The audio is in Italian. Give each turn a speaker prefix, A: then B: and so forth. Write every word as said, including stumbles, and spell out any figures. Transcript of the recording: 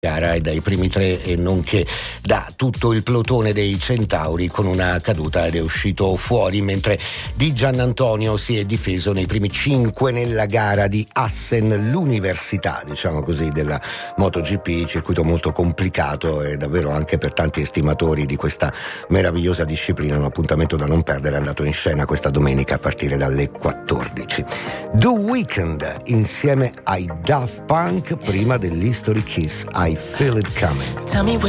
A: gara e dai primi tre e nonché da tutto il plotone dei Centauri con una caduta ed è uscito fuori, mentre Di Giannantonio si è difeso nei primi cinque nella gara di Assen, l'università diciamo così della MotoGP, circuito molto complicato e davvero anche per tanti estimatori di questa meravigliosa disciplina un appuntamento da non perdere, è andato in scena questa domenica a partire dalle quattordici. The Weeknd insieme ai Daft Punk prima dell'History Kiss, I Feel It Coming.
B: Tell me what